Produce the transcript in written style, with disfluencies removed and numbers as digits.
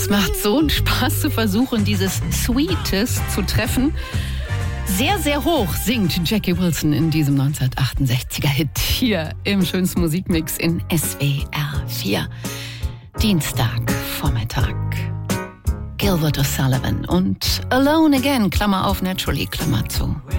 Es macht so einen Spaß zu versuchen, dieses Sweetest zu treffen. Sehr, sehr hoch singt Jackie Wilson in diesem 1968er-Hit hier im schönsten Musikmix in SWR 4. Dienstag, Vormittag. Gilbert O'Sullivan und Alone Again, Klammer auf, Naturally, Klammer zu.